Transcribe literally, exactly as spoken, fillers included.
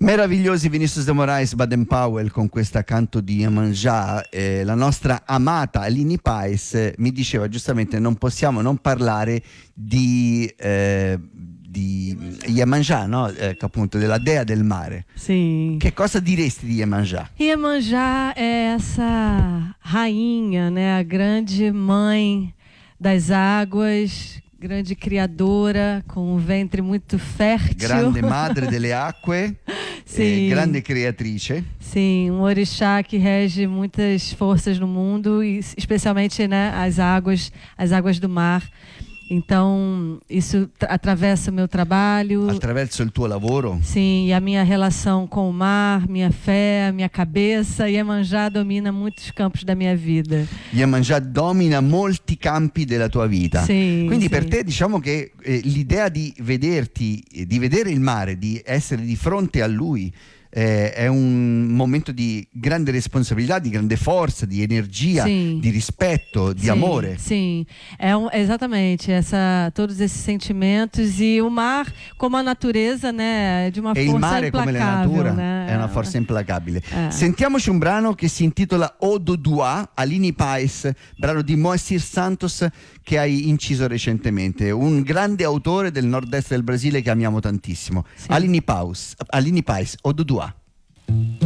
Meravigliosi Vinicius de Moraes, Baden Powell con questa canto di Iemanjá. Eh, la nostra amata Aline Paes eh, mi diceva giustamente non possiamo non parlare di, eh, di Iemanjá, no? Eh, appunto della dea del mare. Sim. Che cosa diresti di Iemanjá? Iemanjá é essa rainha, né? A grande mãe das águas, grande criadora, com um ventre muito fértil. Grande madre delle acque, eh, grande creatrice. Sim, um orixá que rege muitas forças no mundo, e especialmente, né, as águas, as águas do mar. Então, isso atravessa o meu trabalho. Attraverso il tuo lavoro. Sim, e a minha relação com o mar, minha fé, minha cabeça. Iemanjá domina muitos campos da minha vida. Iemanjá domina molti campi della tua vita. Sì, Quindi sì. per te diciamo che eh, l'idea di vederti, eh, di vedere il mare, di essere di fronte a lui, eh, è un momento di grande responsabilità, di grande forza, di energia, Sim. di rispetto, di Sim, amore. Sim, é um, exatamente essa, todos esses sentimentos, e o mar como a natureza, né, de uma E força il mare come la implacável, natura né? è una forza implacabile. Eh. Sentiamoci un brano che si intitola Ododua, Aline Paes, brano di Moacir Santos che hai inciso recentemente, un grande autore del nord-est del Brasile che amiamo tantissimo. Sì. Aline Paes, Aline Paes, Ododua.